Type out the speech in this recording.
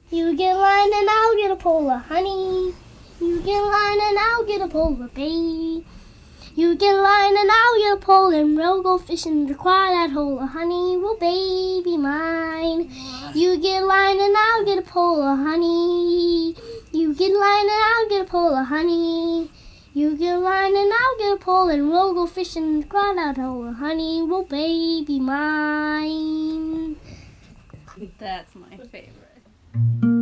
You get line and I'll get a pole of honey. You get line and I'll get a pole of bait. You get line and I'll get a pole and we'll go fishing to cry that hole of honey. Well, baby mine. You get line and I'll get a pole of honey. You get line and I'll get a pole of honey. You get line and I'll get a pole and we'll go fishing to cry that hole of honey. Well, baby mine. That's my favorite.